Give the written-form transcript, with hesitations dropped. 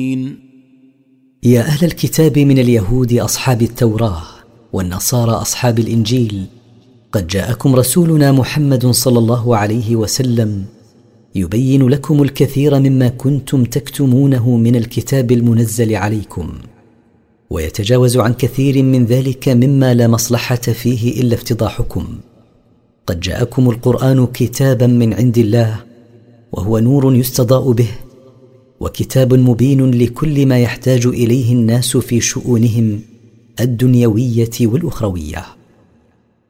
يا أهل الكتاب من اليهود أصحاب التوراة والنصارى أصحاب الإنجيل، قد جاءكم رسولنا محمد صلى الله عليه وسلم يبين لكم الكثير مما كنتم تكتمونه من الكتاب المنزل عليكم، ويتجاوز عن كثير من ذلك مما لا مصلحة فيه إلا افتضاحكم. قد جاءكم القرآن كتابا من عند الله، وهو نور يستضاء به، وكتاب مبين لكل ما يحتاج إليه الناس في شؤونهم الدنيوية والأخروية.